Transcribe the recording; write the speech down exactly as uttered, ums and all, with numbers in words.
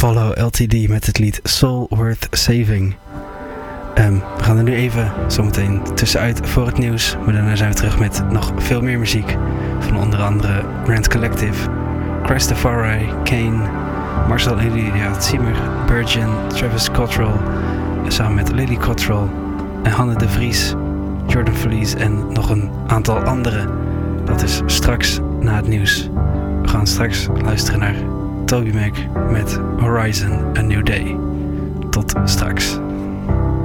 Apollo L T D met het lied Soul Worth Saving. Um, we gaan er nu even zometeen tussenuit voor het nieuws. Maar daarna zijn we terug met nog veel meer muziek. Van onder andere Rand Collective, Christopher Kane, Marcel Eliade Zimmer, Virgin, Travis Cottrell. Samen met Lily Cottrell en Hanne de Vries, Jordan Verlies en nog een aantal anderen. Dat is straks na het nieuws. We gaan straks luisteren naar Toby Mac met Horizon A New Day. Tot straks.